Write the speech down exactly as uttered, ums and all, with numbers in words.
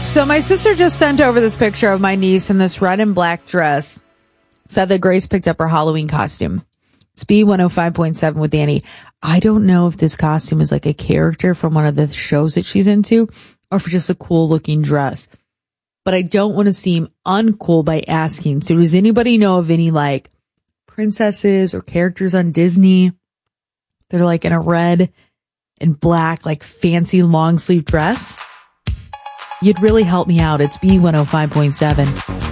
So my sister just sent over this picture of my niece in this red and black dress. Said that Grace picked up her Halloween costume. It's B one oh five point seven with Danny. I don't know if this costume is like a character from one of the shows that she's into or if it's just a cool looking dress. But I don't want to seem uncool by asking. So does anybody know of any like princesses or characters on Disney that are like in a red and black, like fancy long sleeve dress? You'd really help me out. It's B one oh five point seven.